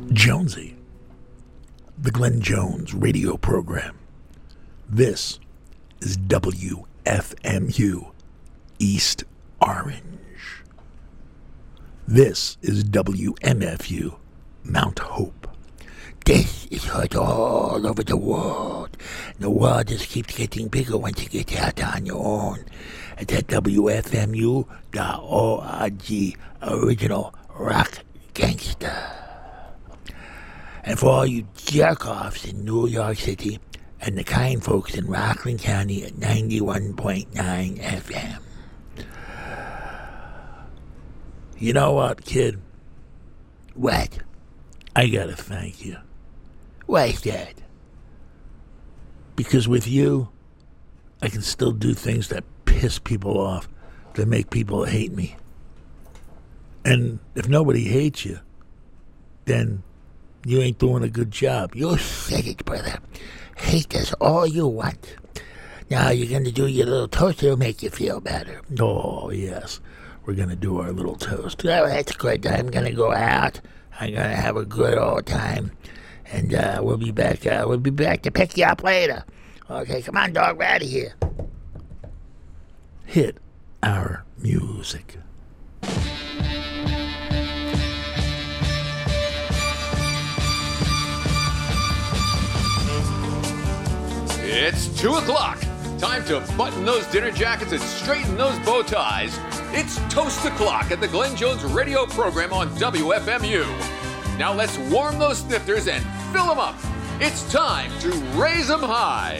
Jonesy, the Glenn Jones radio program. This is WFMU East Orange. This is WMFU Mount Hope. This is heard all over the world. The world just keeps getting bigger once you get out on your own. It's at WFMU.org, original rock gangster. And for all you jerk-offs in New York City and the kind folks in Rockland County at 91.9 FM. You know what, kid? What? I gotta thank you. Why is that? Because with you, I can still do things that piss people off, that make people hate me. And if nobody hates you, then you ain't doing a good job. You said it, brother. Hate us all you want. Now you're going to do your little toast to make you feel better. Oh, yes. We're going to do our little toast. Oh, that's good. I'm going to go out. I'm going to have a good old time. And we'll be back. We'll be back to pick you up later. Okay, come on, dog. We're out of here. Hit our music. It's 2 o'clock. Time to button those dinner jackets and straighten those bow ties. It's Toast O'Clock at the Glenn Jones radio program on WFMU. Now let's warm those snifters and fill them up. It's time to raise them high.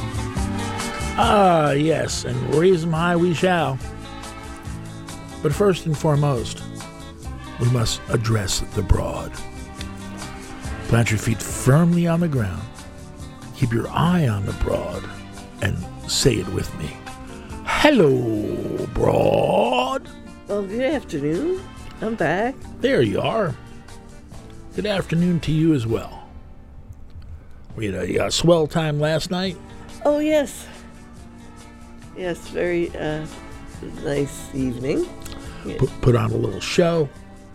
Ah, yes, and raise them high we shall. But first and foremost, we must address the broad. Plant your feet firmly on the ground. Keep your eye on the broad and say it with me. Hello, broad. Well, good afternoon. I'm back. There you are. Good afternoon to you as well. We had a swell time last night. Oh, yes. Yes, very nice evening. Yeah. Put on a little show.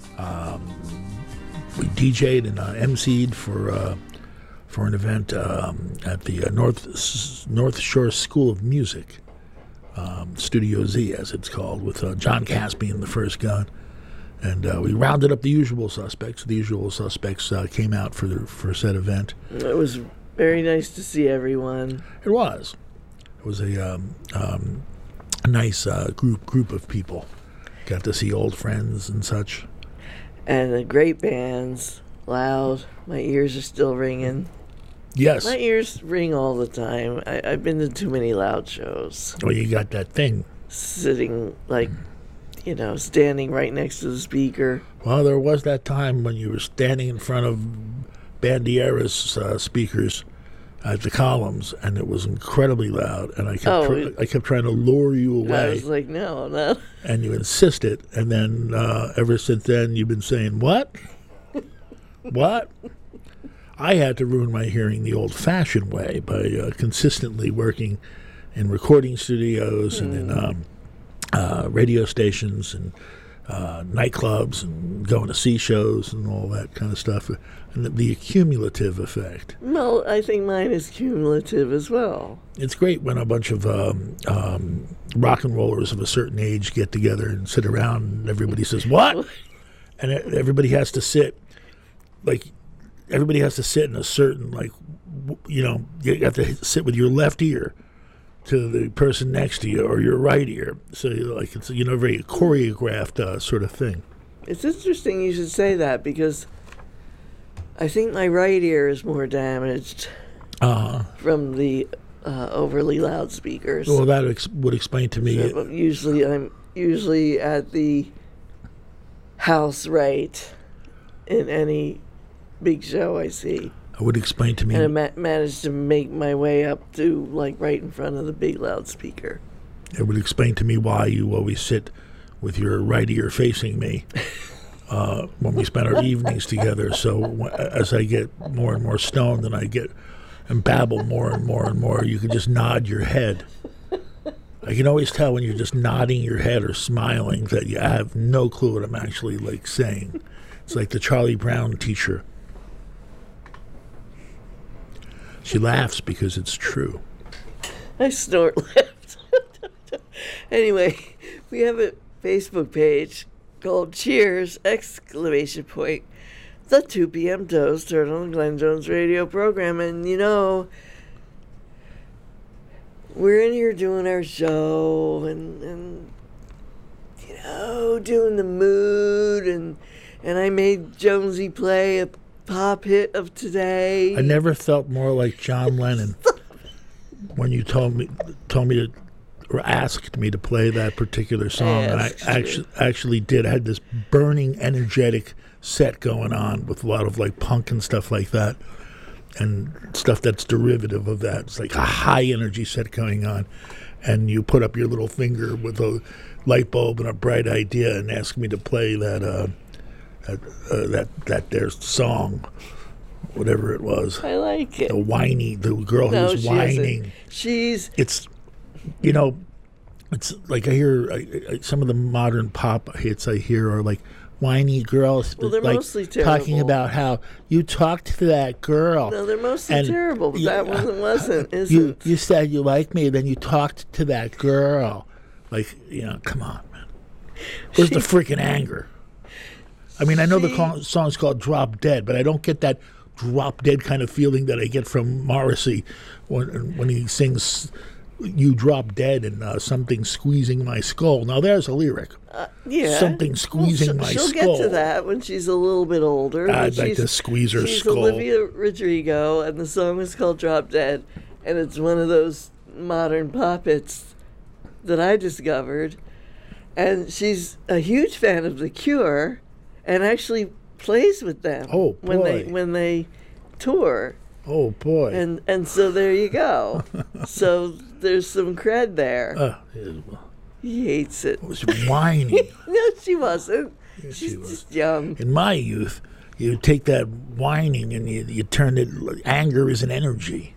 We DJ'd and emceed for an event at the North Shore School of Music, Studio Z, as it's called, with John Caspian, the first gun. And we rounded up the usual suspects. The usual suspects came out for said event. It was very nice to see everyone. It was. It was a nice group of people. Got to see old friends and such. And the great bands, loud. My ears are still ringing. Yes. My ears ring all the time. I've been to too many loud shows. Oh, you got that thing. Sitting, standing right next to the speaker. Well, there was that time when you were standing in front of Bandiera's speakers at the columns, and it was incredibly loud, and I kept trying to lure you away. I was like, no, I'm not. And you insisted, and then ever since then, you've been saying, what? What? I had to ruin my hearing the old-fashioned way by consistently working in recording studios and in radio stations and nightclubs and going to see shows and all that kind of stuff, and the cumulative effect. Well, I think mine is cumulative as well. It's great when a bunch of rock and rollers of a certain age get together and sit around and everybody says, what? And everybody has to sit, in a certain, you have to sit with your left ear to the person next to you or your right ear. So, it's very choreographed sort of thing. It's interesting you should say that because I think my right ear is more damaged from the overly loud speakers. Well, that would explain to me. So I'm usually at the house right in any big show I see. It would explain to me. And I managed to make my way up to, right in front of the big loudspeaker. It would explain to me why you always sit with your right ear facing me when we spend our evenings together. So as I get more and more stoned and I get and babble more and more and more, you can just nod your head. I can always tell when you're just nodding your head or smiling that you have no clue what I'm actually saying. It's like the Charlie Brown teacher She laughs because it's true. I snort laughed. Anyway, we have a Facebook page called Cheers! Exclamation point. The 2 p.m. Toast heard on the Glenn Jones radio program. And, you know, we're in here doing our show and you know, doing the mood. And I made Jonesy play a pop hit of today. I never felt more like John Lennon when you told me to, or asked me to play that particular song. And I actually did. I had this burning, energetic set going on with a lot of like punk and stuff like that, and stuff that's derivative of that. It's like a high energy set going on, and you put up your little finger with a light bulb and a bright idea and ask me to play that their song, whatever it was. I like it. The girl who's whining. It's, you know, it's like I hear some of the modern pop hits I hear are like whiny girls, well, they're like mostly terrible. Talking about how you talked to that girl. No, they're mostly terrible, but that one isn't. You said you like me, then you talked to that girl. Like, you know, come on, man. Where's the freaking anger? I mean, I know the song's called Drop Dead, but I don't get that drop dead kind of feeling that I get from Morrissey when he sings "You Drop Dead" and something squeezing my skull. Now there's a lyric. Yeah. Something squeezing my skull. She'll get to that when she's a little bit older. I'd like to squeeze her she's skull. She's Olivia Rodrigo, and the song is called Drop Dead, and it's one of those modern pop hits that I discovered. And she's a huge fan of The Cure and actually plays with them when they tour. Oh, boy. And so there you go. So there's some cred there. He hates it. It was whining. No, she wasn't. Yes, She's she was. just young. In my youth, you take that whining and you turn it, anger is an energy.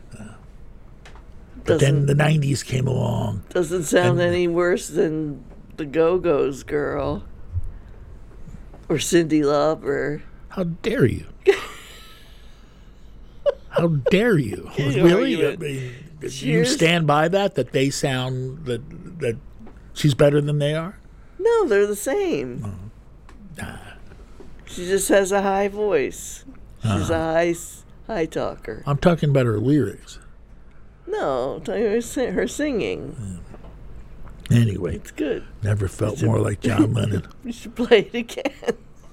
But then the 90s came along. Doesn't sound any worse than the Go-Go's girl. Or Cyndi Lauper. How dare you? How dare you? Really? I mean, you stand by that they sound that she's better than they are? No, they're the same. She just has a high voice. She's a high talker. I'm talking about her lyrics. No, I'm talking about her singing. Anyway, it's good. Never felt more like John Lennon. We should play it again.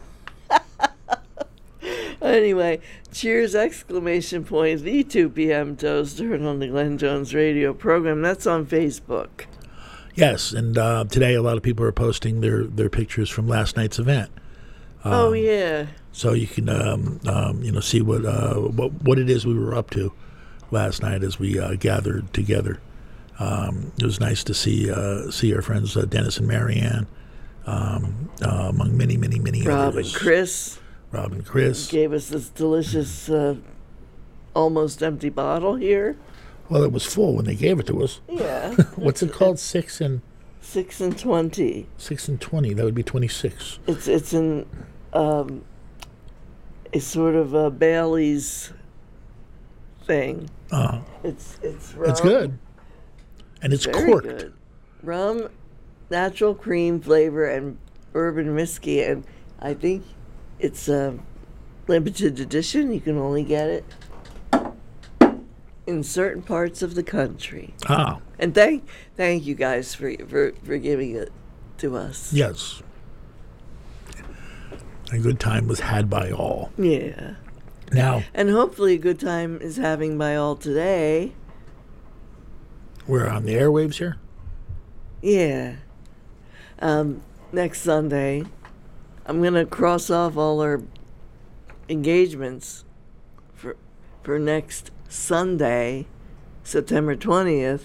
Anyway, cheers! Exclamation point! The 2 p.m. Toast heard on the Glenn Jones radio program. That's on Facebook. Yes, and today a lot of people are posting their pictures from last night's event. Oh yeah. So you can see what it is we were up to last night as we gathered together. It was nice to see our friends Dennis and Marianne, among many Rob others. Rob and Chris gave us this delicious, almost empty bottle here. Well, it was full when they gave it to us. Yeah. What's it called? 6 and 20. 6 and 20. That would be 26. It's in a sort of a Bailey's thing. It's rum. It's good. And it's very corked. Good. Rum, natural cream flavor, and bourbon whiskey. And I think it's a limited edition. You can only get it in certain parts of the country. And thank you guys for giving it to us. Yes. A good time was had by all. Yeah. Now. And hopefully a good time is having by all today. We're on the airwaves here? Yeah. Next Sunday, I'm going to cross off all our engagements for next Sunday, September 20th.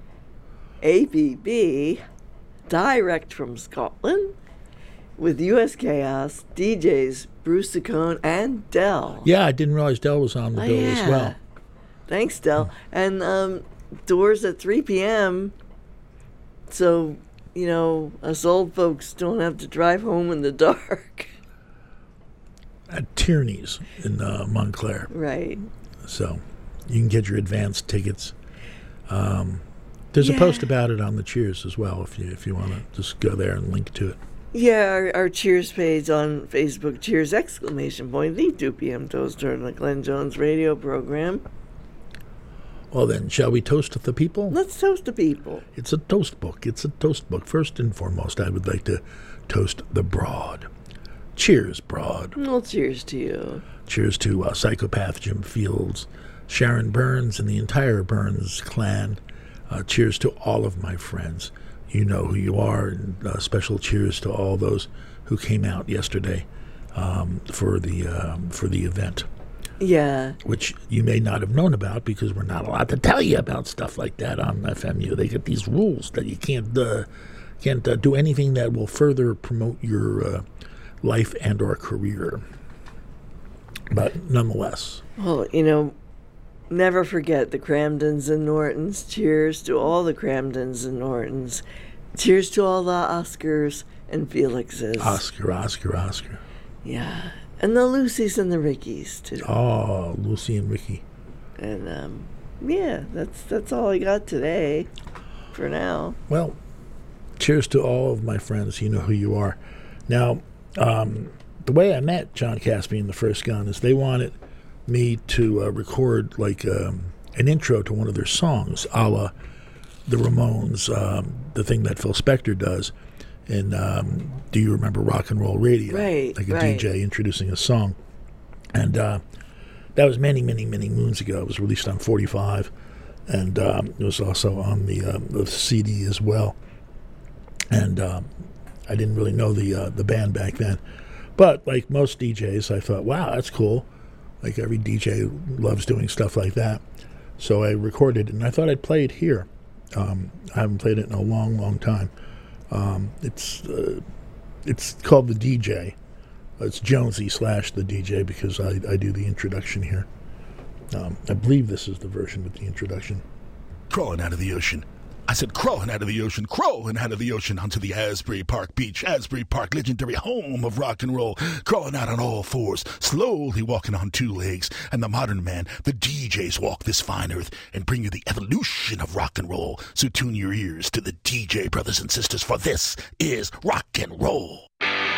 ABB, direct from Scotland, with U.S. Chaos, DJs Bruce Saccone and Del. Yeah, I didn't realize Del was on the bill as well. Thanks, Del. And doors at 3 p.m. So, us old folks don't have to drive home in the dark. At Tierney's in Montclair. Right. So, You can get your advance tickets. There's a post about it on the Cheers as well, if you want to just go there and link to it. Yeah, our Cheers page on Facebook, Cheers ! The 2 p.m. toaster on the Glenn Jones radio program. Well then, shall we toast the people? Let's toast the people. It's a toast book. First and foremost, I would like to toast the Broad. Cheers, Broad. Well, cheers to you. Cheers to Psychopath Jim Fields, Sharon Burns, and the entire Burns clan. Cheers to all of my friends. You know who you are, and special cheers to all those who came out yesterday for the event. Yeah. Which you may not have known about because we're not allowed to tell you about stuff like that on FMU. They get these rules that you can't do anything that will further promote your life and or career. But nonetheless. Well, never forget the Cramdens and Nortons. Cheers to all the Cramdens and Nortons. Cheers to all the Oscars and Felixes. Oscar. Yeah. And the Lucys and the Rickies, too. Oh, Lucy and Ricky. And, yeah, that's all I got today for now. Well, cheers to all of my friends. You know who you are. Now, the way I met John Caspian, the First Gun, is they wanted me to record like an intro to one of their songs, a la the Ramones, the thing that Phil Spector does. And do you remember Rock and Roll Radio? Right, like a right. DJ introducing a song. And that was many, many, many moons ago. It was released on 45, and it was also on the CD as well. And I didn't really know the band back then. But like most DJs, I thought, wow, that's cool. Like every DJ loves doing stuff like that. So I recorded it, and I thought I'd play it here. I haven't played it in a long, long time. It's called The DJ. It's Jonesy / The DJ because I do the introduction here. I believe this is the version with the introduction. Crawling out of the ocean. I said crawling out of the ocean onto the Asbury Park beach. Asbury Park, legendary home of rock and roll. Crawling out on all fours, slowly walking on two legs. And the modern man, the DJs walk this fine earth and bring you the evolution of rock and roll. So tune your ears to the DJ brothers and sisters, for this is rock and roll.